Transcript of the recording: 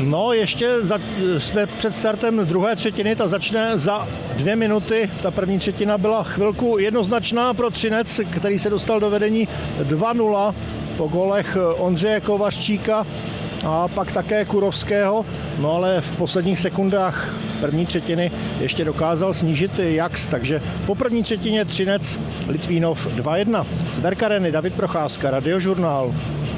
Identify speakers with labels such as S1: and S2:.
S1: No, ještě jsme před startem druhé třetiny, ta začne za 2 minuty. Ta první třetina byla chvilku jednoznačná pro Třinec, který se dostal do vedení 2-0 po golech Ondřeje Kovařčíka a pak také Kurovského. No ale v posledních sekundách první třetiny ještě dokázal snížit Jax, takže po první třetině Třinec Litvínov 2-1. Z Berka Areny David Procházka, Radiožurnál.